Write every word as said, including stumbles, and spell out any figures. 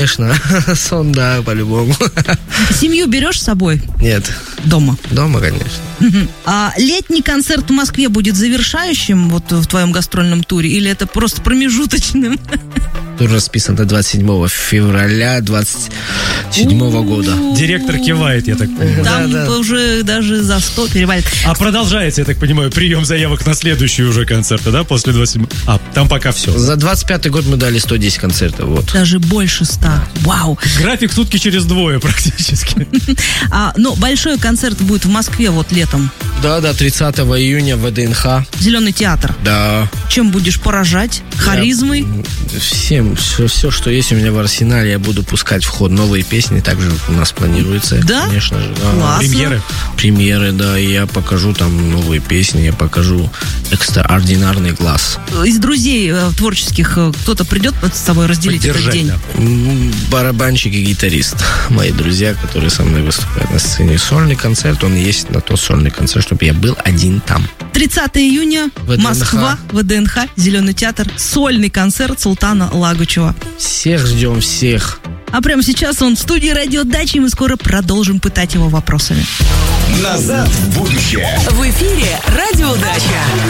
Конечно, сон, да, по-любому. Семью берешь с собой? Нет. Дома? Дома, конечно. А летний концерт в Москве будет завершающим вот в твоем гастрольном туре или это просто промежуточным? Тур расписан до двадцать седьмого февраля двадцать седьмого года. Директор кивает, я так понимаю. Там Да, да. уже даже за сто перевалит. А продолжается, я так понимаю, прием заявок на следующие уже концерты, да, после двадцать седьмого? А, там пока все. За двадцать пятый год мы дали сто десять концертов, вот. Даже больше ста. Вау. График сутки через двое практически. А, ну, большой концерт будет в Москве вот летом. Да, да, тридцатого июня в ВДНХ. Зеленый театр. Да. Чем будешь поражать? Харизмой? Я всем, все, все, что есть у меня в арсенале, я буду пускать в ход. Новые песни также у нас планируется. Да? Конечно же. Да. Классно. Премьеры. Премьеры, да, и я покажу там новые песни, я покажу экстраординарный глаз. Из друзей э, творческих э, кто-то придет с тобой разделить этот Поддержать, день? да. М, Барабанщик и гитарист. Мои друзья, которые со мной выступают на сцене. Сольный концерт, он есть на тот сольный концерт, чтобы я был один там. тридцатого июня, ВДНХ. Москва, ВДНХ, Зеленый театр, сольный концерт Султана Лагучева. Всех ждем, всех. А прямо сейчас он в студии радиодачи, и мы скоро продолжим пытать его вопросами. Назад в будущее. В эфире «Радиодача».